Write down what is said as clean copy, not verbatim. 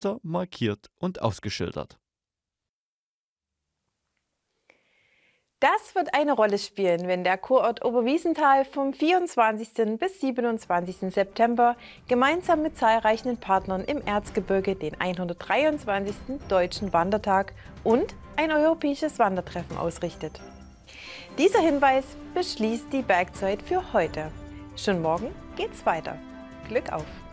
markiert und ausgeschildert. Das wird eine Rolle spielen, wenn der Kurort Oberwiesenthal vom 24. bis 27. September gemeinsam mit zahlreichen Partnern im Erzgebirge den 123. Deutschen Wandertag und ein europäisches Wandertreffen ausrichtet. Dieser Hinweis beschließt die Bergzeit für heute. Schon morgen geht's weiter. Glück auf!